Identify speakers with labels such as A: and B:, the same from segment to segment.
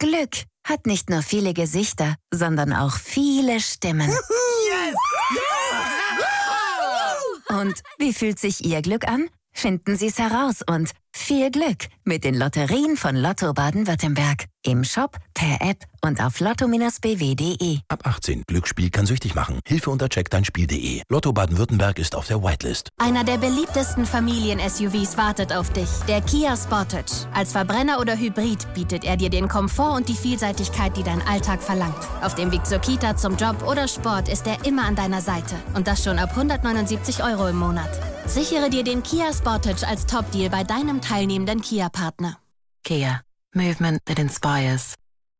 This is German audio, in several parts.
A: Glück hat nicht nur viele Gesichter, sondern auch viele Stimmen.
B: Yes!
A: Und wie fühlt sich Ihr Glück an? Finden Sie es heraus und viel Glück mit den Lotterien von Lotto Baden-Württemberg. Im Shop, per App und auf lotto-bw.de.
C: Ab 18. Glücksspiel kann süchtig machen. Hilfe unter checkdeinspiel.de. Lotto Baden-Württemberg ist auf der Whitelist.
D: Einer der beliebtesten Familien-SUVs wartet auf dich. Der Kia Sportage. Als Verbrenner oder Hybrid bietet er dir den Komfort und die Vielseitigkeit, die dein Alltag verlangt. Auf dem Weg zur Kita, zum Job oder Sport ist er immer an deiner Seite. Und das schon ab 179 € im Monat. Sichere dir den Kia Sportage als Top-Deal bei deinem teilnehmenden Kia-Partner.
A: Kia. Movement that inspires.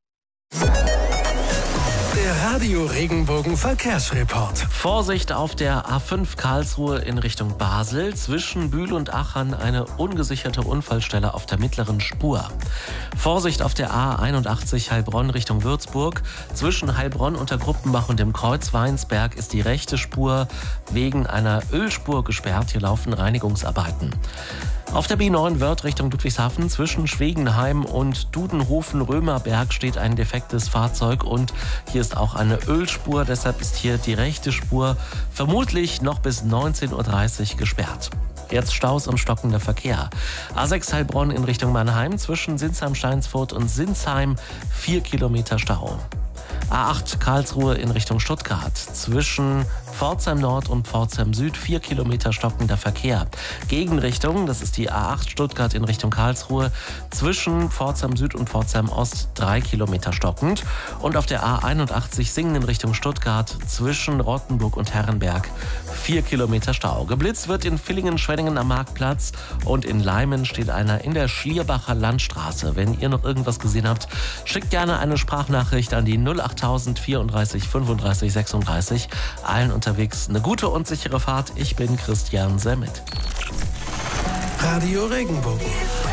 E: Der Radio Regenbogen Verkehrsreport.
F: Vorsicht auf der A5 Karlsruhe in Richtung Basel. Zwischen Bühl und Aachen eine ungesicherte Unfallstelle auf der mittleren Spur. Vorsicht auf der A81 Heilbronn Richtung Würzburg. Zwischen Heilbronn und der Gruppenbach und dem Kreuz Weinsberg ist die rechte Spur wegen einer Ölspur gesperrt. Hier laufen Reinigungsarbeiten. Auf der B9 Wörth Richtung Ludwigshafen zwischen Schwegenheim und Dudenhofen-Römerberg steht ein defektes Fahrzeug und hier ist auch eine Ölspur. Deshalb ist hier die rechte Spur vermutlich noch bis 19:30 Uhr gesperrt. Jetzt Staus und stockender Verkehr. A6 Heilbronn in Richtung Mannheim zwischen Sinsheim-Steinsfurt und Sinsheim 4 Kilometer Stau. A8 Karlsruhe in Richtung Stuttgart. Zwischen Pforzheim Nord und Pforzheim Süd 4 Kilometer stockender Verkehr. Gegenrichtung, das ist die A8 Stuttgart in Richtung Karlsruhe. Zwischen Pforzheim Süd und Pforzheim Ost 3 Kilometer stockend. Und auf der A81 Singen in Richtung Stuttgart zwischen Rottenburg und Herrenberg 4 Kilometer Stau. Geblitzt wird in Villingen-Schwenningen am Marktplatz und in Leimen steht einer in der Schlierbacher Landstraße. Wenn ihr noch irgendwas gesehen habt, schickt gerne eine Sprachnachricht an die 08000 34 35 36. Allen unterwegs eine gute und sichere Fahrt. Ich bin Christian Semmet.
E: Radio Regenbogen.